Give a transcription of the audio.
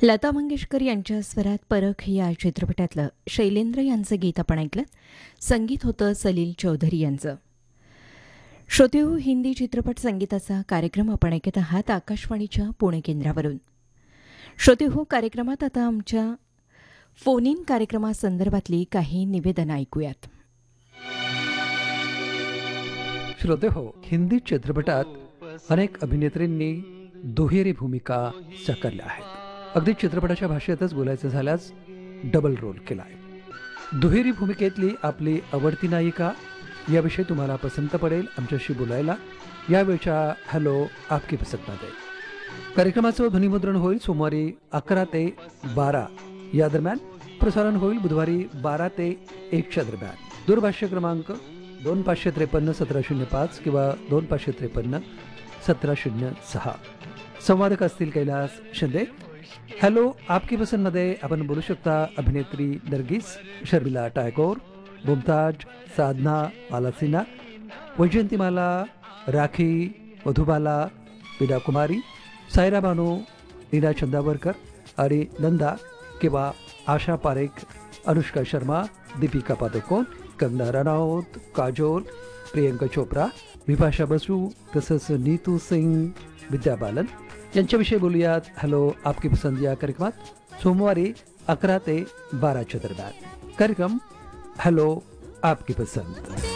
लता मंगेशकर यांच्या स्वरात परख या चित्रपटातलं शैलेंद्र यांचं गीत आपण ऐकलं. संगीत होतं सलील चौधरी यांचं. श्रोतेहो, हिंदी चित्रपट संगीताचा कार्यक्रम आपण ऐकत आहात आकाशवाणीच्या पुणे केंद्रावरून. श्रोतेहो, कार्यक्रमात आता आमच्या फोन इन कार्यक्रमासंदर्भातली काही निवेदनं ऐकूयात. श्रोतेहो, हिंदी चित्रपटात अनेक अभिनेत्रींनी दुहेरी भूमिका साकारल्या आहेत. अगदी चित्रपटाच्या भाषेतच बोलायचं झाल्यास डबल रोल केला आहे. दुहेरी भूमिकेतली आपली आवडती नायिका याविषयी तुम्हाला पसंत पडेल आमच्याशी बोलायला यावेळच्या हॅलो आपकी पसंतमध्ये. कार्यक्रमाचं ध्वनिमुद्रण होईल सोमवारी 11 ते 12 या दरम्यान. प्रसारण होईल बुधवारी 12 ते 1च्या दरम्यान. दूरभाष्य क्रमांक 2553-1705 किंवा 2553-1706. संवादक असतील कैलास शिंदे. हॅलो आपकी पसंतमध्ये आपण बोलू शकता अभिनेत्री नर्गिस, शर्मिला टायगोर, मुमताज, साधना मालासिना, वैजयंतीमाला, राखी, मधुबाला, मीना कुमारी, सायरा बानू, नीना चंदावरकर आणि नंदा किंवा आशा पारेख, अनुष्का शर्मा, दीपिका पादुकोण, कंगना रनौत, काजोल, प्रियंका चोप्रा, विभाषा बसू तसंच नीतू सिंग, विद्या बालन यांच्याविषयी बोलूयात हॅलो आपकी पसंत या कार्यक्रमात सोमवारी 11 ते 12च्या दरम्यान. कार्यक्रम हॅलो आपकी पसंत.